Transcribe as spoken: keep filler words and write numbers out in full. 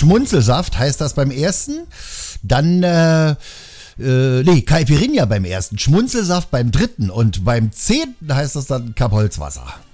Schmunzelsaft heißt das beim ersten. Dann, äh, äh, nee, Caipirinha beim ersten. Schmunzelsaft beim dritten. Und beim zehnten heißt das dann Kappholzwasser.